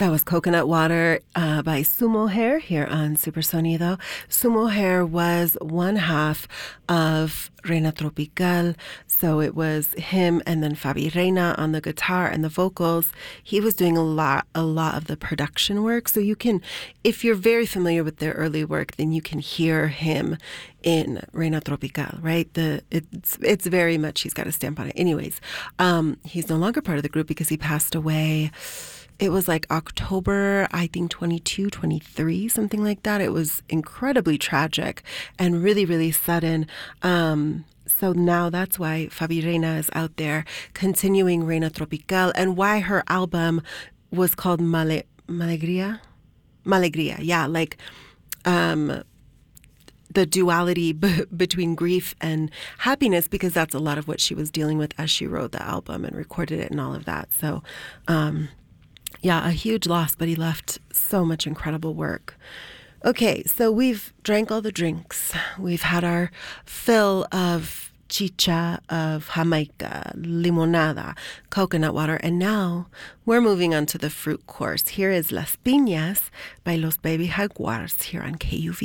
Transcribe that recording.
That was Coconut Water by Sumo Hair here on Super Sonido. Sumo Hair was one half of Reina Tropical, so it was him and then Fabi Reina on the guitar and the vocals. He was doing a lot of the production work, so you can, if you're very familiar with their early work, then you can hear him in Reina Tropical, right? It's very much, he's got a stamp on it. Anyways, he's no longer part of the group because he passed away. It was like October, I think 22, 23, something like that. It was incredibly tragic and really, really sudden. So now that's why Fabi Reina is out there continuing Reina Tropical, and why her album was called Malegria. Malegria, yeah, like the duality between grief and happiness, because that's a lot of what she was dealing with as she wrote the album and recorded it and all of that. So, yeah, a huge loss, but he left so much incredible work. Okay, so we've drank all the drinks. We've had our fill of chicha, of jamaica, limonada, coconut water, and now we're moving on to the fruit course. Here is Las Piñas by Los Baby Jaguars here on KUV.